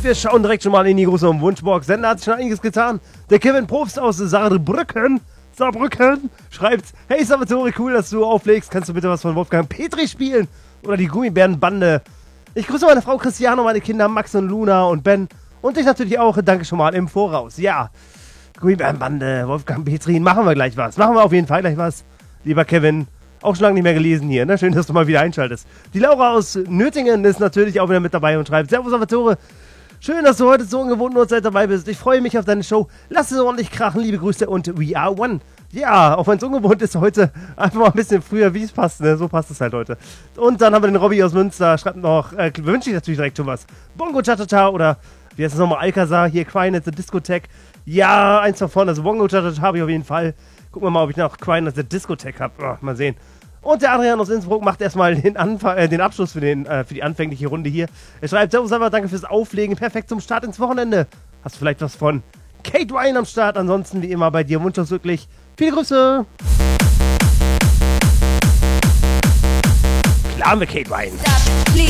Und wir schauen direkt schon mal in die große Wunschbox. Sender hat schon einiges getan. Der Kevin Probst aus Saarbrücken schreibt: Hey Salvatore, cool, dass du auflegst. Kannst du bitte was von Wolfgang Petri spielen? Oder die Gummibärenbande? Ich grüße meine Frau Christiane, meine Kinder Max und Luna und Ben. Und dich natürlich auch. Danke schon mal im Voraus. Ja, Gummibärenbande, Wolfgang Petri. Machen wir gleich was. Machen wir auf jeden Fall gleich was. Lieber Kevin, auch schon lange nicht mehr gelesen hier, ne? Schön, dass du mal wieder einschaltest. Die Laura aus Nöttingen ist natürlich auch wieder mit dabei und schreibt: Servus Salvatore. Schön, dass du heute zur ungewohnten Uhrzeit dabei bist. Ich freue mich auf deine Show. Lass es ordentlich krachen. Liebe Grüße und we are one. Ja, auch wenn es ungewohnt ist, heute einfach mal ein bisschen früher, wie es passt. Ne? So passt es halt heute. Und dann haben wir den Robby aus Münster. Schreibt noch, wünsche ich natürlich direkt schon was. Bongo Cha-Cha-Cha oder, wie heißt es nochmal, Alcazar, hier, Crying at the Discotheque. Ja, eins davon, also Bongo Cha-Cha-Cha habe ich auf jeden Fall. Gucken wir mal, ob ich noch Crying at the Discotheque habe. Oh, mal sehen. Und der Adrian aus Innsbruck macht erstmal den Abschluss für die anfängliche Runde hier. Er schreibt: Servus, einfach danke fürs Auflegen. Perfekt zum Start ins Wochenende. Hast du vielleicht was von Kate Ryan am Start? Ansonsten wie immer bei dir wunschlos wirklich. Viele Grüße. Klar haben wir Kate Ryan. Stop, please.